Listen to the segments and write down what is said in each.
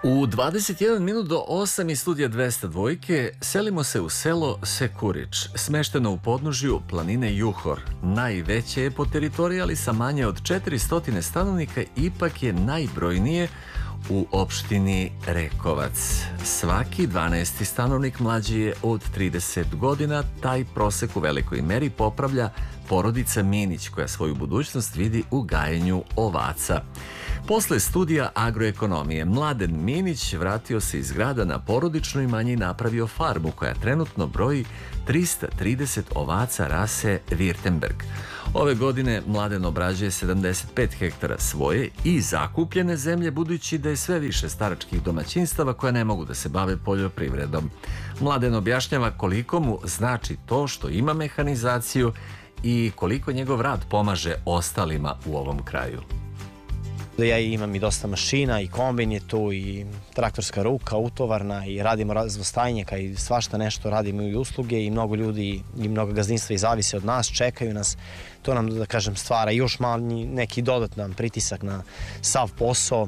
U 21 minut do 8 iz studija 202 selimo se u selo Sekurić, smešteno u podnožju planine Juhor. Najveće je po teritoriji, ali sa manje od 400 stanovnika, ipak je najbrojnije u opštini Rekovac. Svaki 12. stanovnik mlađi je od 30 godina, taj prosek u velikoj meri popravlja porodica Minić, koja svoju budućnost vidi u gajenju ovaca. Posle studija agroekonomije, Mladen Minić vratio se iz grada na porodično imanje i napravio farmu koja trenutno broji 330 ovaca rase Wirtemberg. Ove godine Mladen obrađuje 75 hektara svoje i zakupljene zemlje, budući da je sve više staračkih domaćinstava koja ne mogu da se bave poljoprivredom. Mladen objašnjava koliko mu znači to što ima mehanizaciju i koliko njegov rad pomaže ostalima u ovom kraju. Ja imam i dosta mašina, i kombin je tu, i traktorska ruka, utovarna, i radimo razvostajnjaka i svašta nešto, radimo i usluge, i mnogo ljudi i mnogo gazdinstva i zavise od nas, čekaju nas. To nam, da kažem, stvara još manji neki dodatan pritisak na sav posao.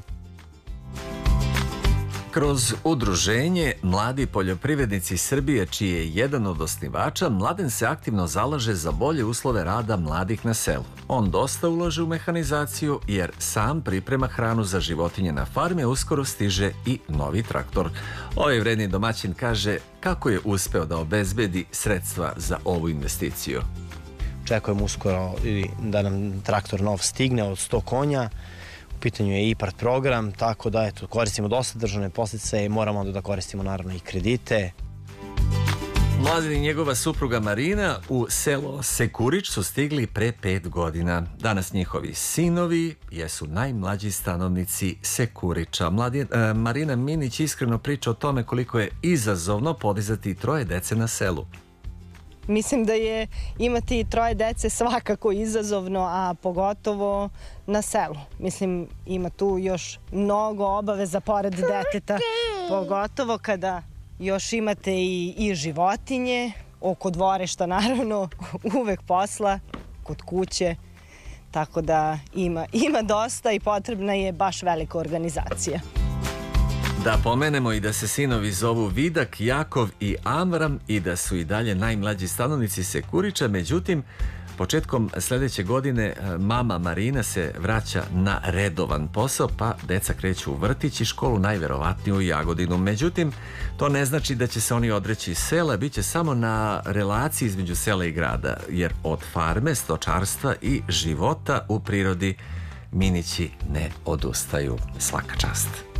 Kroz udruženje Mladi poljoprivrednici Srbije, čiji je jedan od osnivača, Mladen se aktivno zalaže za bolje uslove rada mladih na selu. On dosta ulaže u mehanizaciju jer sam priprema hranu za životinje na farmi, a uskoro stiže i novi traktor. Ovaj vredni domaćin kaže kako je uspeo da obezbedi sredstva za ovu investiciju. Očekujem uskoro da nam traktor nov stigne od 100 konja. U pitanju je IPARD program, tako da koristimo dosta državne podsticaje i moramo onda da koristimo naravno i kredite. Mladen i njegova supruga Marina u selo Sekurić su stigli pre 5 godina. Danas njihovi sinovi jesu najmlađi stanovnici Sekurića. Marina Minić iskreno priča o tome koliko je izazovno podizati 3 dece na selu. Mislim da je imati 3 dece svakako izazovno, a pogotovo na selu. Mislim, ima tu još mnogo obaveza pored deteta, pogotovo kada još imate i životinje, oko dvorišta naravno, uvek posla, kod kuće, tako da ima dosta i potrebna je baš velika organizacija. Da pomenemo i da se sinovi zovu Vidak, Jakov i Amram i da su i dalje najmlađi stanovnici Sekurića. Međutim, početkom sledeće godine mama Marina se vraća na redovan posao, pa deca kreću u vrtić i školu, najverovatnije u Jagodinu. Međutim, to ne znači da će se oni odreći sela, bit će samo na relaciji između sela i grada, jer od farme, stočarstva i života u prirodi Minići ne odustaju. Svaka čast.